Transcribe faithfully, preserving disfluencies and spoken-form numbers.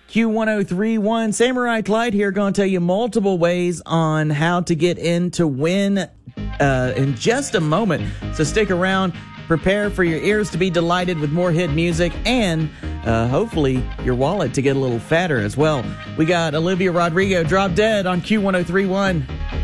Q one oh three point one, Samurai Clyde here, going to tell you multiple ways on how to get in to win uh, in just a moment. So stick around, prepare for your ears to be delighted with more hit music, and uh, hopefully your wallet to get a little fatter as well. We got Olivia Rodrigo, Drop Dead on Q one oh three point one.